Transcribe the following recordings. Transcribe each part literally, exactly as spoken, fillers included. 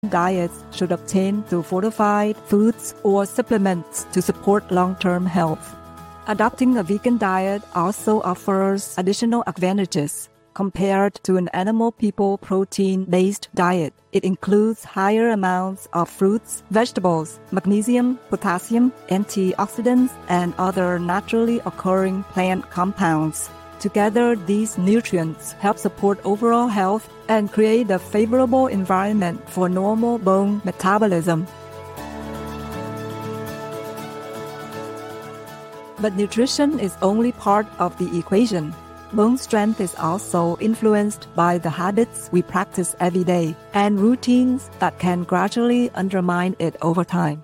diets should obtain through fortified foods or supplements to support long-term health. Adopting a vegan diet also offers additional advantages. Compared to an animal people protein-based diet, it includes higher amounts of fruits, vegetables, magnesium, potassium, antioxidants, and other naturally occurring plant compounds. Together, these nutrients help support overall health and create a favorable environment for normal bone metabolism. But nutrition is only part of the equation. Bone strength is also influenced by the habits we practice every day and routines that can gradually undermine it over time.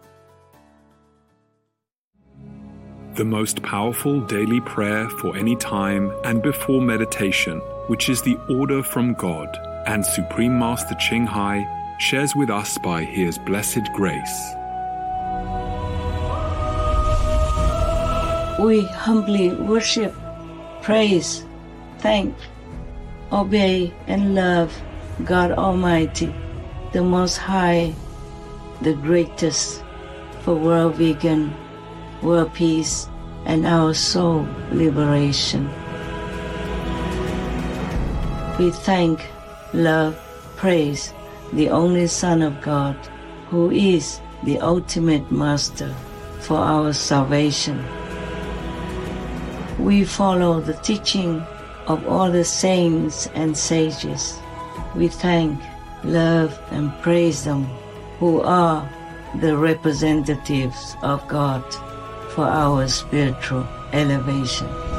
The most powerful daily prayer for any time and before meditation, which is the order from God, and Supreme Master Ching Hai shares with us by His blessed grace. We humbly worship, praise, thank, obey, and love God Almighty, the Most High, the greatest, for world vegan, world peace, and our soul liberation. We thank, love, praise the only Son of God, who is the ultimate Master for our salvation. We follow the teaching of all the saints and sages. We thank, love, and praise them, who are the representatives of God for our spiritual elevation.